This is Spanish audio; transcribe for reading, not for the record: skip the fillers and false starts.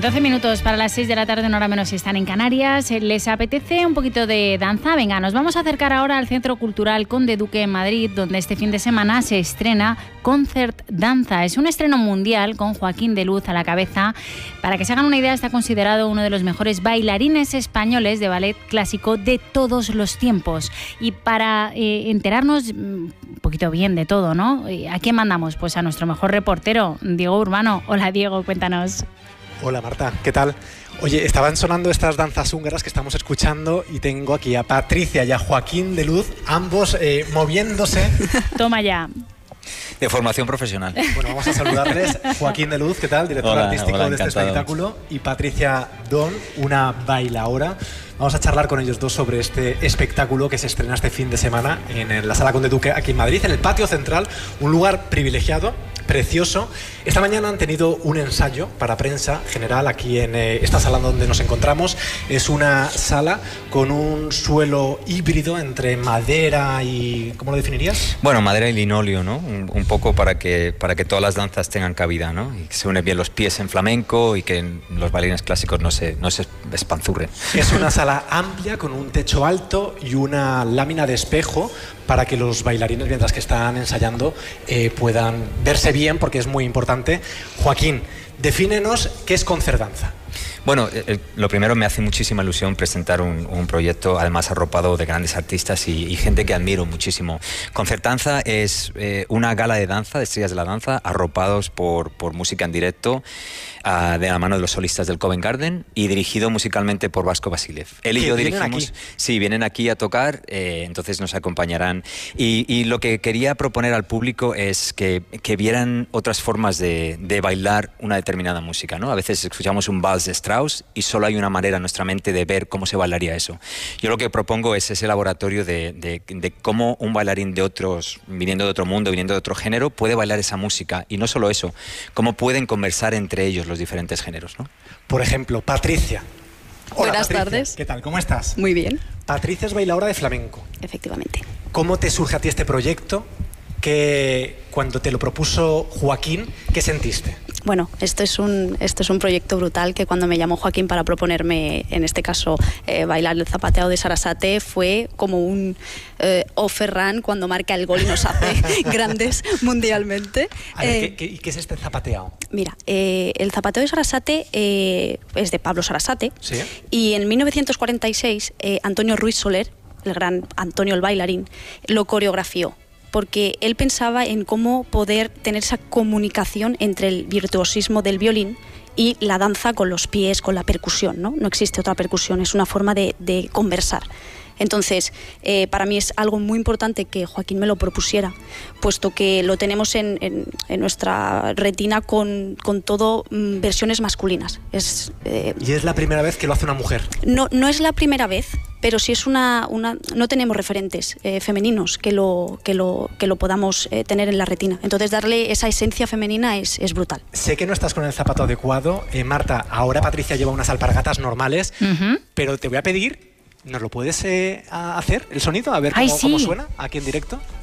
12 minutos para las 6 de la tarde, una hora menos si están en Canarias. ¿Les apetece un poquito de danza? Venga, nos vamos a acercar ahora al Centro Cultural Conde Duque en Madrid, donde este fin de semana se estrena Concert Danza. Es un estreno mundial con Joaquín de Luz a la cabeza. Para que se hagan una idea, está considerado uno de los mejores bailarines españoles de ballet clásico de todos los tiempos. Y para enterarnos un poquito bien de todo, ¿no? ¿A quién mandamos? Pues a nuestro mejor reportero, Diego Urbano. Hola, Diego, cuéntanos. Hola Marta, ¿qué tal? Oye, estaban sonando estas danzas húngaras que estamos escuchando y tengo aquí a Patricia y a Joaquín de Luz, ambos moviéndose. Toma ya. De formación profesional. Bueno, vamos a saludarles. Joaquín de Luz, ¿qué tal? Director artístico de este espectáculo. Y Patricia Don, una bailaora. Vamos a charlar con ellos dos sobre este espectáculo que se estrena este fin de semana en la Sala Conde Duque, aquí en Madrid, en el patio central, un lugar privilegiado, precioso. Esta mañana han tenido un ensayo para prensa general aquí en esta sala donde nos encontramos. Es una sala con un suelo híbrido entre madera y... ¿cómo lo definirías? Bueno, madera y linóleo, ¿no? Un poco para que todas las danzas tengan cabida, ¿no? Y que se unen bien los pies en flamenco y que los bailarines clásicos no se espanzurren. Es una sala amplia con un techo alto y una lámina de espejo para que los bailarines, mientras que están ensayando, puedan verse bien, porque es muy importante. Joaquín, defínenos qué es Concert Danza. Bueno, lo primero, me hace muchísima ilusión presentar un proyecto además arropado de grandes artistas y gente que admiro muchísimo. Concert Danza es una gala de danza, de estrellas de la danza, arropados por música en directo, de la mano de los solistas del Covent Garden y dirigido musicalmente por Vasco Vasilev. Él y yo dirigimos. Sí, vienen aquí a tocar, entonces nos acompañarán. Y lo que quería proponer al público es que vieran otras formas de bailar una determinada música, ¿no? A veces escuchamos un vals de Strauss y solo hay una manera en nuestra mente de ver cómo se bailaría eso. Yo lo que propongo es ese laboratorio de cómo un bailarín viniendo de otro mundo, viniendo de otro género, puede bailar esa música. Y no solo eso, cómo pueden conversar entre ellos los diferentes géneros, ¿no? Por ejemplo, Patricia. Hola, buenas Patricia. tardes. ¿Qué tal? ¿Cómo estás? Muy bien. Patricia es bailaora de flamenco. Efectivamente. ¿Cómo te surge a ti este proyecto? Que cuando te lo propuso Joaquín, ¿qué sentiste? Bueno, esto es un proyecto brutal que cuando me llamó Joaquín para proponerme, en este caso, bailar el zapateado de Sarasate, fue como un Ferran cuando marca el gol y nos hace grandes mundialmente. A ver, ¿qué es este zapateado? Mira, el zapateo de Sarasate es de Pablo Sarasate. ¿Sí? Y en 1946 Antonio Ruiz Soler, el gran Antonio el bailarín, lo coreografió, porque él pensaba en cómo poder tener esa comunicación entre el virtuosismo del violín y la danza con los pies, con la percusión, ¿no? No existe otra percusión, es una forma de conversar. Entonces, para mí es algo muy importante que Joaquín me lo propusiera, puesto que lo tenemos en nuestra retina con todo versiones masculinas. ¿Y es la primera vez que lo hace una mujer? No es la primera vez, pero sí es no tenemos referentes femeninos que lo podamos tener en la retina. Entonces, darle esa esencia femenina es brutal. Sé que no estás con el zapato adecuado. Marta, ahora Patricia lleva unas alpargatas normales, pero te voy a pedir... ¿Nos lo puedes hacer, el sonido? A ver cómo suena aquí en directo.